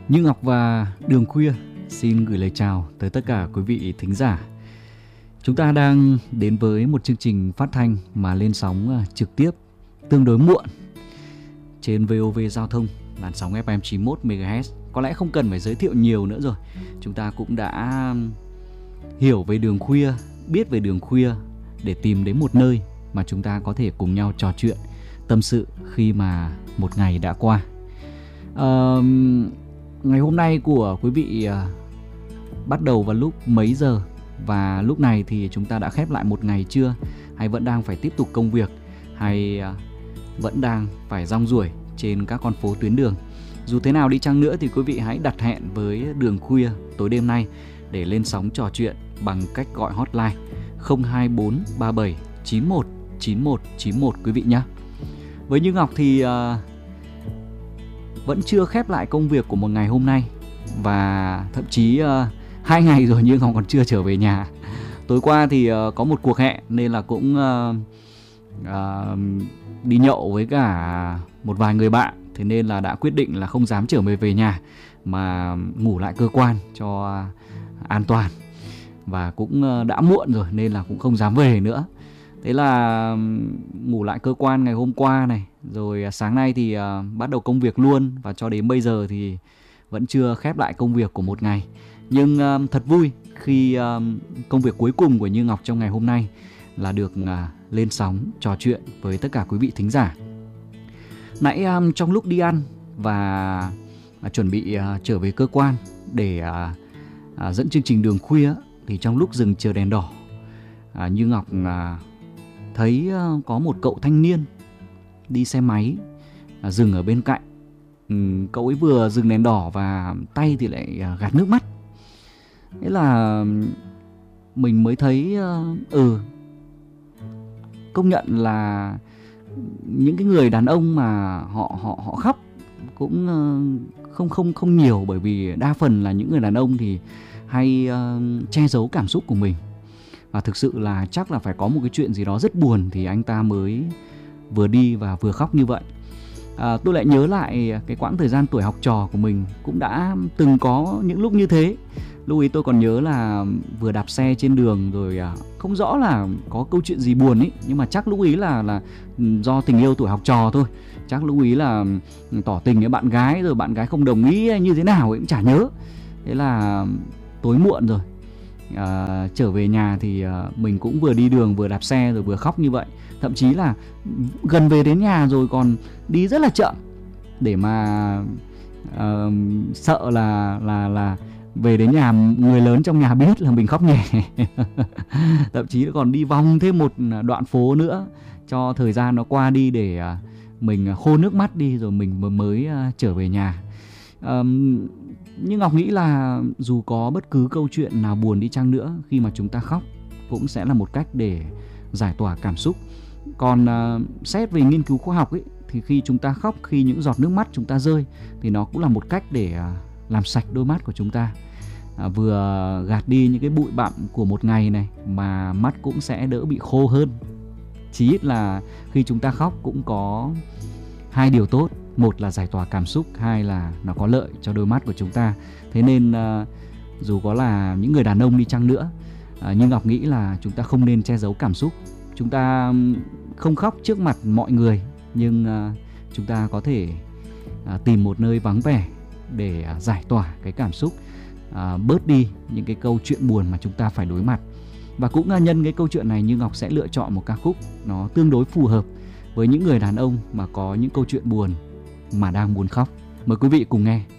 Như Ngọc và Đường Khuya xin gửi lời chào tới tất cả quý vị thính giả. Chúng ta đang đến với một chương trình phát thanh mà lên sóng trực tiếp tương đối muộn trên VOV Giao thông, làn sóng FM 91 MHz. Có lẽ không cần phải giới thiệu nhiều nữa rồi. Chúng ta cũng đã hiểu về Đường Khuya, biết về Đường Khuya để tìm đến một nơi mà chúng ta có thể cùng nhau trò chuyện, tâm sự khi mà một ngày đã qua. Ngày hôm nay của quý vị bắt đầu vào lúc mấy giờ? Và lúc này thì chúng ta đã khép lại một ngày chưa? Hay vẫn đang phải tiếp tục công việc? Hay vẫn đang phải rong ruổi trên các con phố tuyến đường? Dù thế nào đi chăng nữa thì quý vị hãy đặt hẹn với Đường Khuya tối đêm nay để lên sóng trò chuyện bằng cách gọi hotline 024 37 91 91 91 quý vị nhé. Với Như Ngọc thì vẫn chưa khép lại công việc của một ngày hôm nay. Và thậm chí 2 ngày rồi Như Ngọc còn chưa trở về nhà. Tối qua thì có một cuộc hẹn nên là cũng đi nhậu với cả một vài người bạn. Thế nên là đã quyết định là không dám trở về nhà mà ngủ lại cơ quan cho an toàn. Và cũng đã muộn rồi nên là cũng không dám về nữa. Thế là ngủ lại cơ quan ngày hôm qua này. Rồi sáng nay thì bắt đầu công việc luôn. Và cho đến bây giờ thì vẫn chưa khép lại công việc của một ngày. Nhưng thật vui khi công việc cuối cùng của Như Ngọc trong ngày hôm nay là được lên sóng trò chuyện với tất cả quý vị thính giả. Nãy trong lúc đi ăn và chuẩn bị trở về cơ quan để dẫn chương trình Đường Khuya, thì trong lúc dừng chờ đèn đỏ, Như Ngọc thấy có một cậu thanh niên đi xe máy dừng ở bên cạnh. Cậu ấy vừa dừng đèn đỏ và tay thì lại gạt nước mắt. Thế là mình mới thấy công nhận là những cái người đàn ông mà họ khóc cũng không nhiều, bởi vì đa phần là những người đàn ông thì hay che giấu cảm xúc của mình. Và thực sự là chắc là phải có một cái chuyện gì đó rất buồn thì anh ta mới vừa đi và vừa khóc như vậy. Tôi lại nhớ lại cái quãng thời gian tuổi học trò của mình cũng đã từng có những lúc như thế. Lúc ấy tôi còn nhớ là vừa đạp xe trên đường rồi không rõ là có câu chuyện gì buồn ấy, nhưng mà chắc lúc ấy là do tình yêu tuổi học trò thôi. Chắc lúc ấy là tỏ tình với bạn gái rồi bạn gái không đồng ý hay như thế nào ấy cũng chả nhớ. Thế là tối muộn rồi, trở về nhà thì mình cũng vừa đi đường vừa đạp xe rồi vừa khóc như vậy. Thậm chí là gần về đến nhà rồi còn đi rất là chậm để mà sợ là về đến nhà người lớn trong nhà biết là mình khóc nhè. Thậm chí còn đi vòng thêm một đoạn phố nữa cho thời gian nó qua đi để mình khô nước mắt đi rồi mình mới trở về nhà. Nhưng Ngọc nghĩ là dù có bất cứ câu chuyện nào buồn đi chăng nữa, khi mà chúng ta khóc cũng sẽ là một cách để giải tỏa cảm xúc. Còn xét về nghiên cứu khoa học ấy, thì khi chúng ta khóc, khi những giọt nước mắt chúng ta rơi thì nó cũng là một cách để làm sạch đôi mắt của chúng ta, vừa gạt đi những cái bụi bặm của một ngày này, mà mắt cũng sẽ đỡ bị khô hơn. Chí ít là khi chúng ta khóc cũng có hai điều tốt. Một là giải tỏa cảm xúc, hai là nó có lợi cho đôi mắt của chúng ta. Thế nên dù có là những người đàn ông đi chăng nữa, nhưng Ngọc nghĩ là chúng ta không nên che giấu cảm xúc. Chúng ta không khóc trước mặt mọi người, nhưng chúng ta có thể tìm một nơi vắng vẻ để giải tỏa cái cảm xúc, bớt đi những cái câu chuyện buồn mà chúng ta phải đối mặt. Và cũng nhân cái câu chuyện này, Như Ngọc sẽ lựa chọn một ca khúc nó tương đối phù hợp với những người đàn ông mà có những câu chuyện buồn mà đang muốn khóc. Mời quý vị cùng nghe.